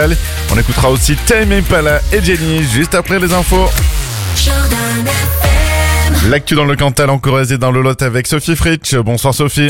On écoutera aussi Tame Impala et Jenny juste après les infos. L'actu dans le Cantal, en Corrèze et dans le Lot avec Sophie Fritsch. Bonsoir Sophie.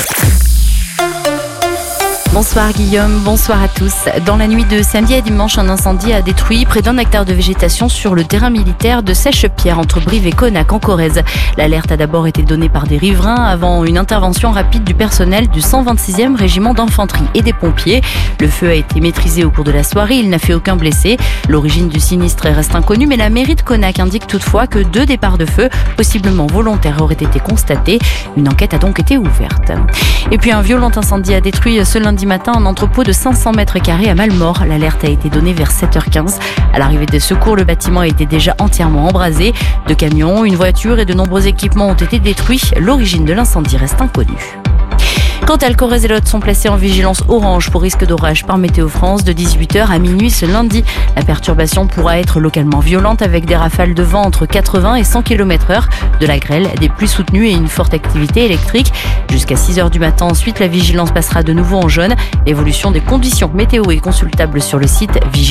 Bonsoir Guillaume, bonsoir à tous. Dans la nuit de samedi à dimanche, un incendie a détruit près d'1 hectare de végétation sur le terrain militaire de Sèche-Pierre entre Brive et Connac en Corrèze. L'alerte a d'abord été donnée par des riverains avant une intervention rapide du personnel du 126e régiment d'infanterie et des pompiers. Le feu a été maîtrisé au cours de la soirée, il n'a fait aucun blessé. L'origine du sinistre reste inconnue, mais la mairie de Connac indique toutefois que 2 départs de feu, possiblement volontaires, auraient été constatés. Une enquête a donc été ouverte. Et puis un violent incendie a détruit ce lundi matin un entrepôt de 500 mètres carrés à Malmort. L'alerte a été donnée vers 7h15. À l'arrivée des secours, le bâtiment était déjà entièrement embrasé. 2 camions, une voiture et de nombreux équipements ont été détruits. L'origine de l'incendie reste inconnue. Quant à Corrèze et Lot sont placés en vigilance orange pour risque d'orage par Météo France de 18h à minuit ce lundi. La perturbation pourra être localement violente avec des rafales de vent entre 80 et 100 km/h, de la grêle, des pluies soutenues et une forte activité électrique. Jusqu'à 6h du matin ensuite, la vigilance passera de nouveau en jaune. L'évolution des conditions météo est consultable sur le site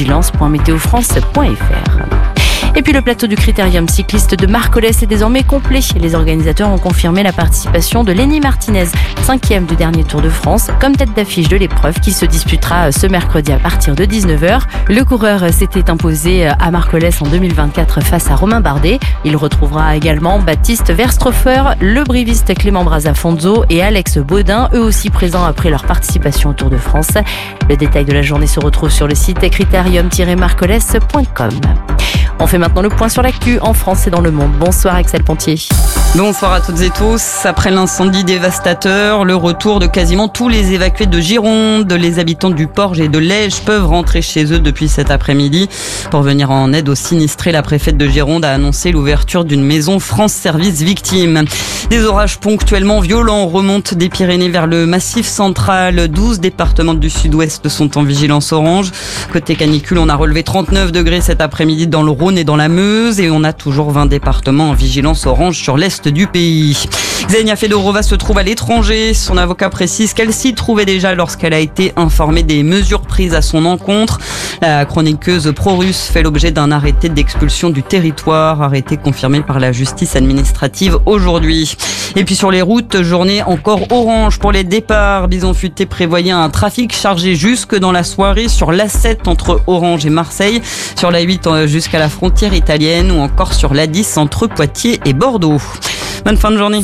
vigilance.météofrance.fr. Et puis le plateau du critérium cycliste de Marcollès est désormais complet. Les organisateurs ont confirmé la participation de Lenny Martinez, 5e du dernier Tour de France, comme tête d'affiche de l'épreuve qui se disputera ce mercredi à partir de 19h. Le coureur s'était imposé à Marcollès en 2024 face à Romain Bardet. Il retrouvera également Baptiste Verstroffer, le briviste Clément Brazafonzo et Alex Baudin, eux aussi présents après leur participation au Tour de France. Le détail de la journée se retrouve sur le site critérium-marcollès.com. On fait maintenant le point sur l'actu en France et dans le monde. Bonsoir Axel Pontier. Bonsoir à toutes et tous. Après l'incendie dévastateur, le retour de quasiment tous les évacués de Gironde, les habitants du Porge et de l'Ège peuvent rentrer chez eux depuis cet après-midi. Pour venir en aide aux sinistrés, la préfète de Gironde a annoncé l'ouverture d'une maison France Service Victimes. Des orages ponctuellement violents remontent des Pyrénées vers le Massif central. 12 départements du sud-ouest sont en vigilance orange. Côté canicule, on a relevé 39 degrés cet après-midi dans le Rhône et dans la Meuse et on a toujours 20 départements en vigilance orange sur l'est du pays. Xenia Fedorova se trouve à l'étranger. Son avocat précise qu'elle s'y trouvait déjà lorsqu'elle a été informée des mesures prises à son encontre. La chroniqueuse pro-russe fait l'objet d'un arrêté d'expulsion du territoire, arrêté confirmé par la justice administrative aujourd'hui. Et puis sur les routes, journée encore orange pour les départs. Bison Futé prévoyait un trafic chargé jusque dans la soirée sur l'A7 entre Orange et Marseille, sur la 8 jusqu'à la frontière italienne ou encore sur l'A10 entre Poitiers et Bordeaux. Bonne fin de journée.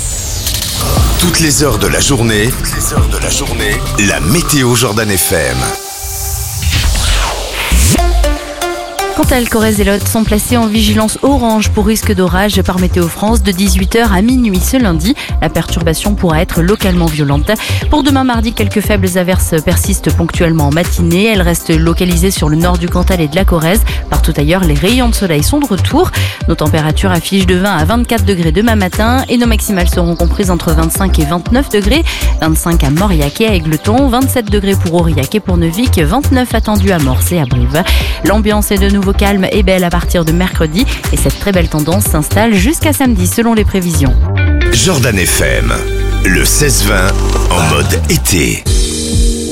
Toutes les heures de la journée, la météo Jordan FM. Quant à Corrèze et Lot sont placés en vigilance orange pour risque d'orage par Météo France de 18h à minuit ce lundi. La perturbation pourra être localement violente. Pour demain mardi, quelques faibles averses persistent ponctuellement en matinée. Elles restent localisées sur le nord du Cantal et de la Corrèze. Partout ailleurs, les rayons de soleil sont de retour. Nos températures affichent de 20 à 24 degrés demain matin et nos maximales seront comprises entre 25 et 29 degrés. 25 à Mauriac et à Égletons, 27 degrés pour Aurillac et pour Neuvik, 29 attendus à Morse et à Brive. L'ambiance est de nouveau calme et belle à partir de mercredi et cette très belle tendance s'installe jusqu'à samedi selon les prévisions. Jordan FM, le 16-20 en mode été.